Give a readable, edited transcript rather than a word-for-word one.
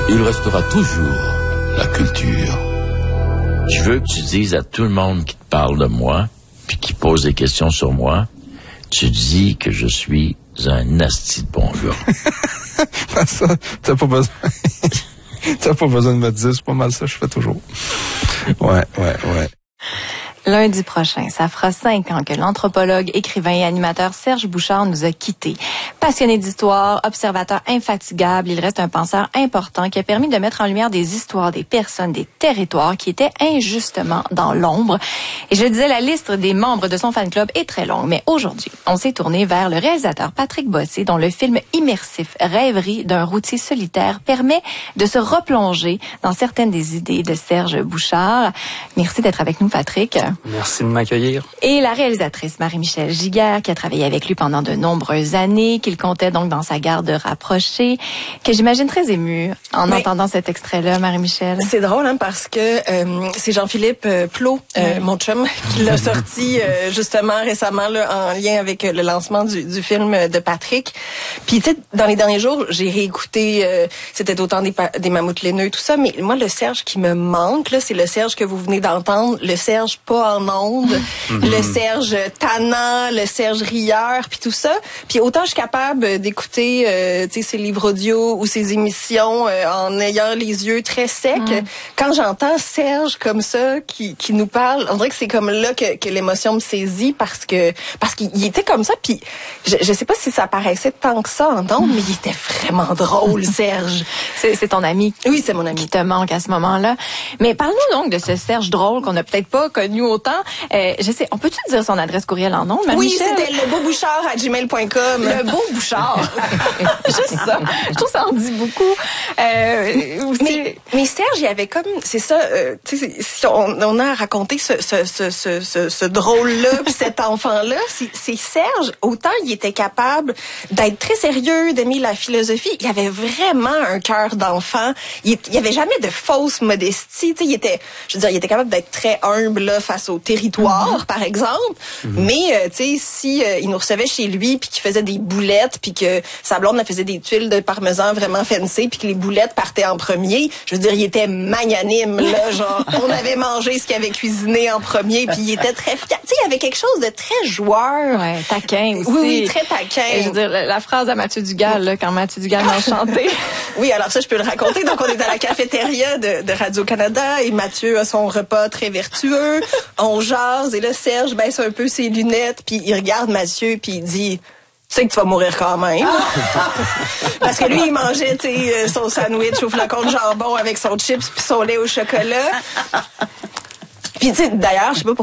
il restera toujours la culture. Je veux que tu dises à tout le monde qui te parle de moi, puis qui pose des questions sur moi, tu dis que je suis un asti de bon gars. Ça, t'as pas besoin. T'as pas besoin de me dire, c'est pas mal ça, je fais toujours. Ouais. Lundi prochain, ça fera 5 ans que l'anthropologue, écrivain et animateur Serge Bouchard nous a quittés. Passionné d'histoire, observateur infatigable, il reste un penseur important qui a permis de mettre en lumière des histoires, des personnes, des territoires qui étaient injustement dans l'ombre. Et je disais, la liste des membres de son fan club est très longue, mais aujourd'hui, on s'est tourné vers le réalisateur Patrick Bossé, dont le film immersif Rêverie d'un routier solitaire permet de se replonger dans certaines des idées de Serge Bouchard. Merci d'être avec nous, Patrick. Merci de m'accueillir. Et la réalisatrice Marie-Michel Giguère, qui a travaillé avec lui pendant de nombreuses années, qu'il comptait donc dans sa garde rapprochée, que j'imagine très émue en entendant cet extrait-là, Marie-Michel. C'est drôle, hein, parce que c'est Jean-Philippe Plot, mon chum, qui l'a sorti justement récemment là, en lien avec le lancement du film de Patrick. Puis tu sais, dans les derniers jours, j'ai réécouté, c'était autant des mammouths laineux, tout ça, mais moi, le Serge qui me manque, là, c'est le Serge que vous venez d'entendre, le Serge pas en ondes, le Serge tannant, le Serge rieur, puis tout ça. Puis autant je suis capable d'écouter tu sais, ses livres audio ou ses émissions en ayant les yeux très secs, quand j'entends Serge comme ça qui nous parle, on dirait que c'est comme là que l'émotion me saisit parce qu'il était comme ça, puis je sais pas si ça paraissait tant que ça en ondes, mais il était vraiment drôle, Serge. C'est ton ami. Oui, c'est mon ami. Qui te manque à ce moment-là. Mais parle-nous donc de ce Serge drôle qu'on n'a peut-être pas connu autant. Je sais, on peut-tu dire son adresse courriel en ondes, Marie-Michel? Oui, c'était lebeaubouchard@gmail.com. Le beau Bouchard. Juste ça. Je trouve que ça en dit beaucoup. Mais Serge, il y avait comme, c'est ça, tu sais, si on a raconté ce drôle-là, puis cet enfant-là, c'est Serge, autant il était capable d'être très sérieux, d'aimer la philosophie, il avait vraiment un cœur d'enfant, il y avait jamais de fausse modestie, tu sais, il était capable d'être très humble là, face au territoire, par exemple, mais tu sais, si il nous recevait chez lui, puis qu'il faisait des boulettes, puis que sa blonde elle faisait des tuiles de parmesan vraiment fancy, puis que les boulettes partaient en premier, je veux dire, il était magnanime, là, genre, on avait mangé ce qu'il avait cuisiné en premier, puis il était très fier. Tu sais, il y avait quelque chose de très joueur. Ouais, taquin aussi. Oui, très taquin. Et je veux dire, la phrase à Mathieu Dugal, là, quand Mathieu Dugal m'a chanté. Oui, alors ça, je peux le raconter. Donc, on est à la cafétéria de Radio-Canada et Mathieu a son repas très vertueux. On jase et là, Serge baisse un peu ses lunettes, puis il regarde Mathieu, puis il dit... Tu sais que tu vas mourir quand même. Parce que lui, il mangeait, tu sais, son sandwich au flacon de jambon avec son chips puis son lait au chocolat. Puis tu sais, d'ailleurs, je sais pas pourquoi